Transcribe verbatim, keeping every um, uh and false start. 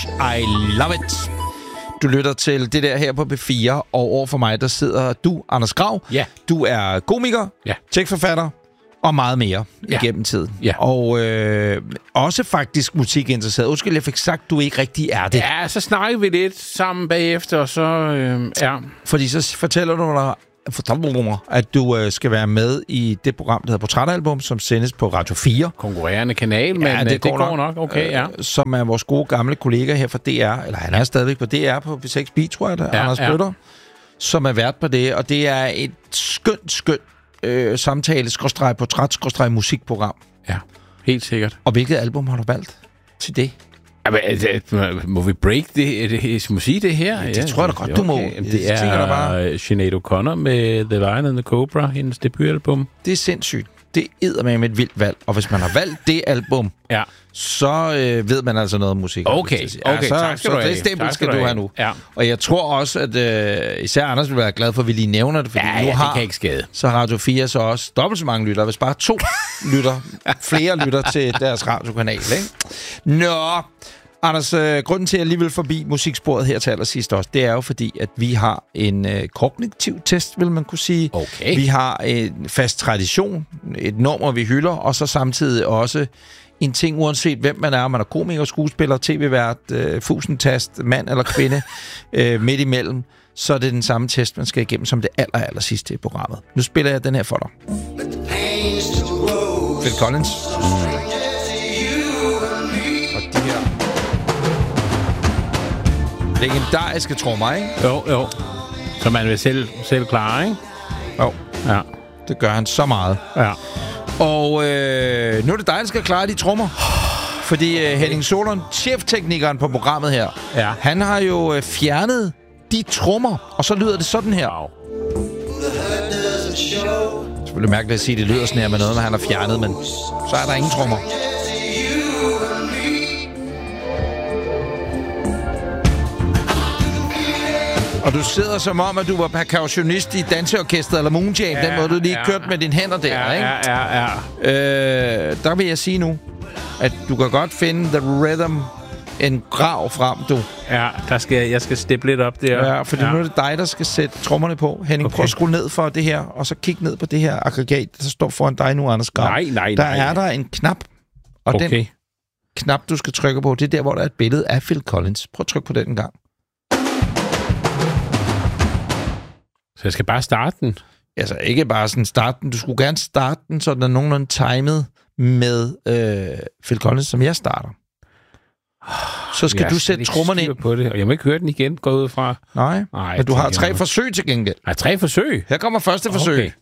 I love it. Du lytter til det der her på B fire, og over for mig, der sidder du, Anders Grav. Ja. Du er komiker, ja. tekstforfatter og meget mere ja. igennem tiden. Ja. Og øh, også faktisk musikinteresseret. Undskyld, jeg fik sagt, du ikke rigtig er det. Ja, så snakker vi lidt sammen bagefter, og så øh, ja. Fordi så fortæller du dig, at du øh, skal være med i det program, der hedder Portrætalbum, som sendes på Radio fire. Konkurrerende kanal, men ja, det, det går, går nok. nok. Okay, ja. Øh, som er vores gode gamle kollega her fra D R, eller han er stadigvæk på D R på B seks Beat, tror jeg, der, ja, Anders ja. Bøtter, som er vært på det, og det er et skønt, skønt øh, samtale, skråstreg, portræt, skråstreg, musikprogram. Ja, helt sikkert. Og hvilket album har du valgt til det? Ja, men, må vi break det? det må sige det her? Ja, det ja, tror jeg da godt, okay. du må. Det, det er bare... Sinead O'Connor med The Lion and the Cobra, hendes debutalbum. Det er sindssygt. Det er med et vildt valg. Og hvis man har valgt det album, ja. så øh, ved man altså noget om musik. Okay, okay. Ja, så, tak skal så du have. det stempel skal du have nu. Ja. Og jeg tror også, at øh, især Anders vil være glad for, at vi lige nævner det. Fordi ja, nu ja, har, det kan ikke skade. Så har Radio fire så også dobbelt så mange lytter. Hvis bare to lytter, flere lytter til deres radiokanal. Ikke? Nå... Anders, øh, grunden til, at jeg lige vil forbi musiksporet her til allersidst også, det er jo fordi, at vi har en øh, kognitiv test, vil man kunne sige. Okay. Vi har en fast tradition, et nummer, vi hylder, og så samtidig også en ting, uanset hvem man er, om man er komiker, skuespiller, tv-vært, øh, fusentast, mand eller kvinde, øh, midt imellem, så er det den samme test, man skal igennem som det aller, aller sidste i programmet. Nu spiller jeg den her for dig. Phil Collins. Mm. Legendariske trommer, ikke? Jo, jo. Så man vil selv, selv klare, ikke? Jo. Ja. Det gør han så meget. Ja. Og øh, nu er det dig, der skal klare de trommer. Fordi øh, Henning Solon, chefteknikeren på programmet her, ja. han har jo øh, fjernet de trommer, og så lyder det sådan her. Wow. Selvfølgelig mærkeligt at sige, at det lyder sådan her med noget, man han har fjernet, men så er der ingen trommer. Og du sidder som om, at du var percussionist i danseorkestret eller Moonjam. Ja, den måde, du lige ja, kørte med dine hænder der, ja, ikke? Ja, ja, ja. Øh, der vil jeg sige nu, at du kan godt finde the rhythm en grav frem, du. Ja, der skal, jeg skal steppe lidt op der. Ja, fordi ja. nu er det dig, der skal sætte trommerne på. Henning, okay. Prøv at skrue ned for det her, og så kig ned på det her aggregat, der står foran dig nu, Anders Grav. Nej, nej, der nej. Der er der en knap, og okay. den knap, du skal trykke på, det er der, hvor der er et billede af Phil Collins. Prøv at trykke på den en gang. Så jeg skal bare starte den? Altså, ikke bare sådan starte den. Du skulle gerne starte den, så den er nogenlunde timet med øh, Phil Collins, som jeg starter. Så skal jeg du sætte trommerne ind. På det, og jeg må ikke høre den igen, gå ud fra. Nej, Nej men du har tre forsøg til gengæld. Nej, tre forsøg? Her kommer første forsøg. Okay.